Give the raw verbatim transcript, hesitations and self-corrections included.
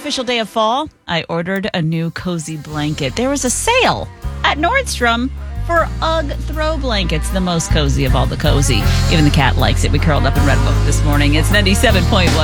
official day of fall, I ordered a new cozy blanket. There was a sale at Nordstrom for UGG throw blankets, the most cozy of all the cozy. Even the cat likes it. We curled up and read a book this morning. It's ninety-seven point one.